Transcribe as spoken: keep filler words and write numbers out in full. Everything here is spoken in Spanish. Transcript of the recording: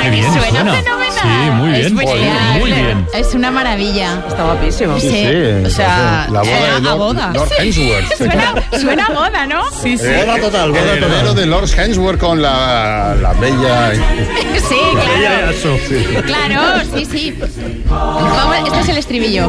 Qué bien suena, suena. fenomenal. Sí, muy bien. Es muy, Muy, muy bien. Es una maravilla. Está guapísimo. Sí, O sea, la boda eh, de a Lord, boda. Lord Hemsworth. Suena, suena a boda, ¿no? sí, sí. Eh, Boda total, boda el total. heredero de Lord Hemsworth con la, la bella... Sí, claro. Claro, sí, sí. Vamos, este es el estribillo.